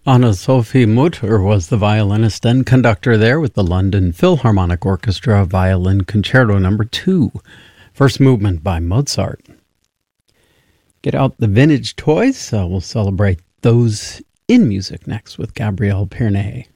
Anna-Sophie Mutter was the violinist and conductor there with the London Philharmonic Orchestra Violin Concerto No. 2, first movement by Mozart. Get out the vintage toys. We'll celebrate those in music next with Gabrielle Pierney.